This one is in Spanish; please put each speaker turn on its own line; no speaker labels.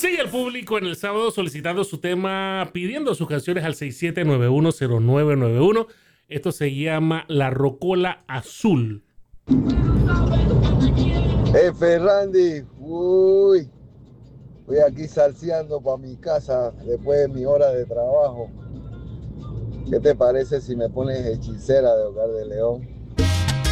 Sigue el público en el sábado solicitando su tema, pidiendo sus canciones al 67910991. Esto se llama La Rocola Azul.
Ferrandi, uy, voy aquí salseando para mi casa después de mi hora de trabajo. ¿Qué te parece si me pones Hechicera de Hogar de León?